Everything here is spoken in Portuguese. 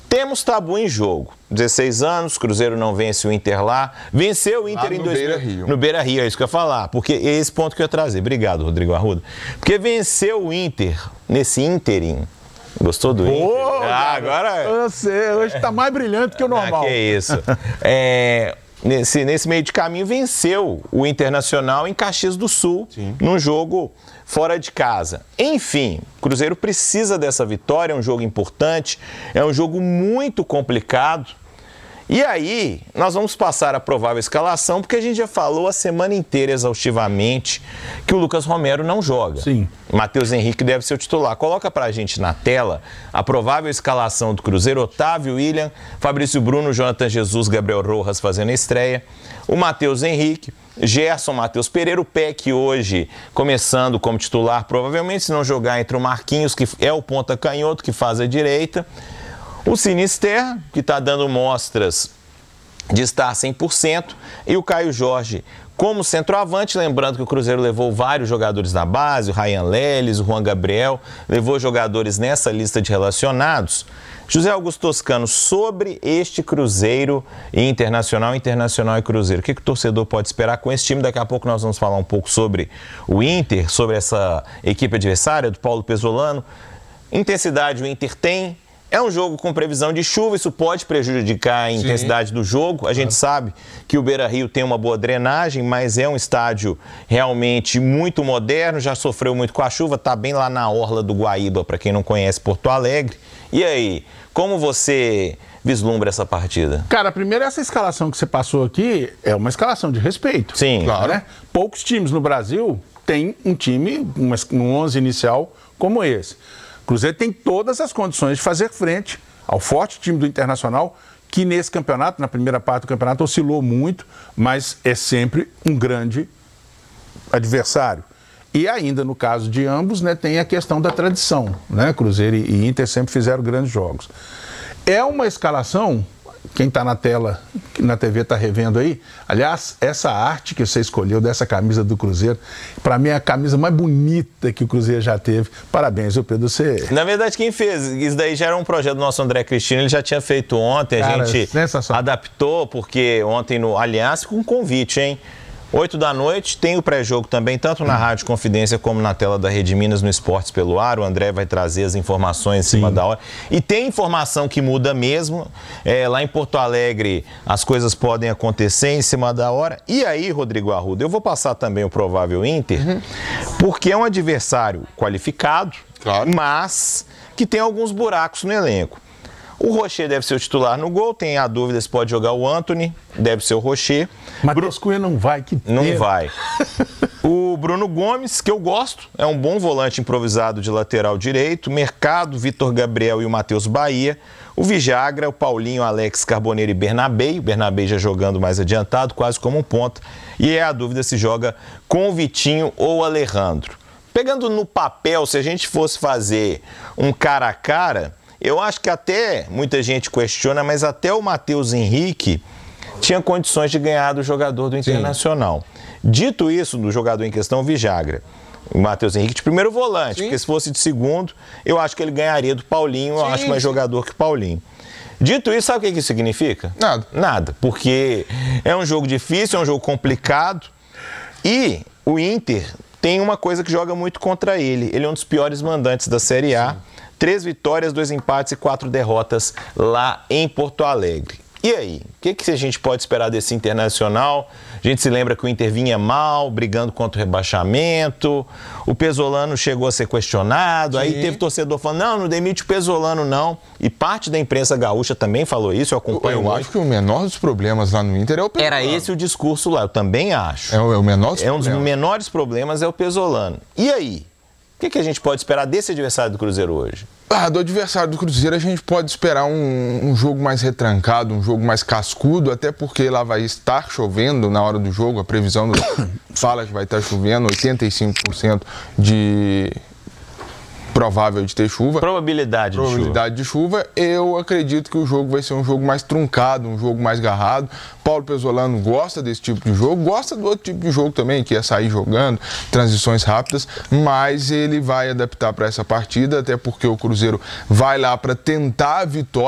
Temos tabu em jogo. 16 anos, Cruzeiro não vence o Inter lá. Venceu o Inter lá em Beira-Rio. No Beira-Rio, é isso que eu ia falar. Porque é esse ponto que eu ia trazer. Obrigado, Rodrigo Arruda. Porque venceu o Inter nesse ínterim. Gostou do Inter? Agora... Você hoje está mais brilhante que o normal. Que é isso. Nesse meio de caminho, venceu o Internacional em Caxias do Sul, num jogo fora de casa. Enfim, o Cruzeiro precisa dessa vitória, é um jogo importante, é um jogo muito complicado. E aí, nós vamos passar a provável escalação, porque a gente já falou a semana inteira, exaustivamente, que o Lucas Romero não joga. Sim. Matheus Henrique deve ser o titular. Coloca pra gente na tela a provável escalação do Cruzeiro: Otávio, William, Fabrício Bruno, Jonathan Jesus, Gabriel Rojas fazendo a estreia, o Matheus Henrique, Gerson, Matheus Pereira, o Peck hoje começando como titular, provavelmente, se não jogar entre o Marquinhos, que é o ponta canhoto, que faz a direita, o Sinister, que está dando mostras de estar 100%, e o Caio Jorge como centroavante. Lembrando que o Cruzeiro levou vários jogadores da base, o Ryan Leles, o Juan Gabriel, levou jogadores nessa lista de relacionados. José Augusto Toscano, sobre este Cruzeiro e Internacional e Cruzeiro, o que o torcedor pode esperar com esse time? Daqui a pouco nós vamos falar um pouco sobre o Inter, sobre essa equipe adversária do Paulo Pesolano. Intensidade o Inter tem. É um jogo com previsão de chuva, isso pode prejudicar a intensidade do jogo. A gente sabe que o Beira-Rio tem uma boa drenagem, mas é um estádio realmente muito moderno, já sofreu muito com a chuva, está bem lá na orla do Guaíba, para quem não conhece Porto Alegre. E aí, como você vislumbra essa partida? Cara, primeiro, essa escalação que você passou aqui é uma escalação de respeito. Sim. Claro. Né? Poucos times no Brasil têm um time, um 11 inicial como esse. O Cruzeiro tem todas as condições de fazer frente ao forte time do Internacional, que nesse campeonato, na primeira parte do campeonato, oscilou muito, mas é sempre um grande adversário. E ainda, no caso de ambos, né, tem a questão da tradição, né? Cruzeiro e Inter sempre fizeram grandes jogos. É uma escalação, quem está na tela, na TV está revendo aí, aliás, essa arte que você escolheu dessa camisa do Cruzeiro, para mim é a camisa mais bonita que o Cruzeiro já teve. Parabéns, Pedro, você... Na verdade, quem fez isso daí já era um projeto do nosso André Cristino, ele já tinha feito ontem, a gente adaptou, porque ontem, aliás, com um convite, hein? 8 da noite, tem o pré-jogo também, tanto na Rádio Confidência como na tela da Rede Minas no Esportes pelo Ar. O André vai trazer as informações em cima da hora. E tem informação que muda mesmo. Lá em Porto Alegre, as coisas podem acontecer em cima da hora. E aí, Rodrigo Arruda, eu vou passar também o provável Inter, porque é um adversário qualificado, mas que tem alguns buracos no elenco. O Rocher deve ser o titular no gol, tem a dúvida se pode jogar o Antony, deve ser o Rocher. Matheus Cunha não vai, que pena. Não vai. O Bruno Gomes, que eu gosto, é um bom volante improvisado de lateral direito. Mercado, Vitor Gabriel e o Matheus Bahia. O Vijagra, o Paulinho, Alex Carboneiro e Bernabei. O Bernabei já jogando mais adiantado, quase como um ponta. E é a dúvida se joga com o Vitinho ou o Alejandro. Pegando no papel, se a gente fosse fazer um cara a cara... Eu acho que até, muita gente questiona, mas até o Matheus Henrique tinha condições de ganhar do jogador do Internacional. Dito isso, do jogador em questão, o Vijagra. O Matheus Henrique de primeiro volante, porque se fosse de segundo, eu acho que ele ganharia do Paulinho, eu acho mais jogador que o Paulinho. Dito isso, sabe o que isso significa? Nada, porque é um jogo difícil, é um jogo complicado e o Inter tem uma coisa que joga muito contra ele. Ele é um dos piores mandantes da Série A. 3 vitórias, 2 empates e 4 derrotas lá em Porto Alegre. E aí, o que a gente pode esperar desse Internacional? A gente se lembra que o Inter vinha mal, brigando contra o rebaixamento. O Pesolano chegou a ser questionado. Aí teve torcedor falando, não demite o Pesolano, não. E parte da imprensa gaúcha também falou isso, eu acompanho muito. Eu acho que o menor dos problemas lá no Inter é o Pesolano. Era esse o discurso lá, eu também acho. É o menor dos problemas. Um dos menores problemas é o Pesolano. E aí? O que a gente pode esperar desse adversário do Cruzeiro hoje? Do adversário do Cruzeiro a gente pode esperar um jogo mais retrancado, um jogo mais cascudo, até porque lá vai estar chovendo na hora do jogo, a previsão fala que vai estar chovendo, 85% de provável de ter chuva. Probabilidade de chuva. Eu acredito que o jogo vai ser um jogo mais truncado, um jogo mais garrado. Paulo Pesolano gosta desse tipo de jogo, gosta do outro tipo de jogo também, que é sair jogando, transições rápidas, mas ele vai adaptar para essa partida, até porque o Cruzeiro vai lá para tentar a vitória.